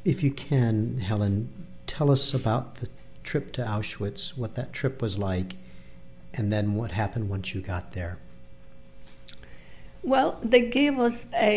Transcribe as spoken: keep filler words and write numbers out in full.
if you can, Helen, tell us about the trip to Auschwitz, what that trip was like, and then what happened once you got there. Well, they gave us a